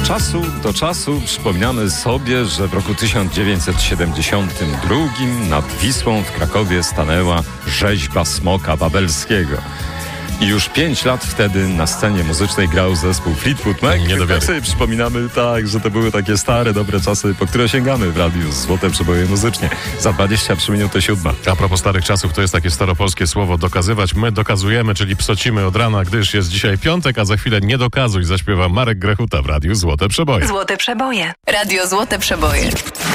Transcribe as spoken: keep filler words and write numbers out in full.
czasu do czasu przypominamy sobie, że w roku tysiąc dziewięćset siedemdziesiątym drugim nad Wisłą w Krakowie stanęła rzeźba Smoka Babelskiego. I już pięć lat wtedy na scenie muzycznej grał zespół Fleetwood Mac. Nie do wiary. Tak sobie przypominamy, tak, że to były takie stare, dobre czasy, po które sięgamy w radiu. Złote przeboje muzycznie. Za dwadzieścia trzy minuty siódma. A propos starych czasów, to jest takie staropolskie słowo dokazywać. My dokazujemy, czyli psocimy od rana, gdyż jest dzisiaj piątek, a za chwilę nie dokazuj, zaśpiewa Marek Grechuta w radiu Złote Przeboje. Złote Przeboje. Radio Złote Przeboje.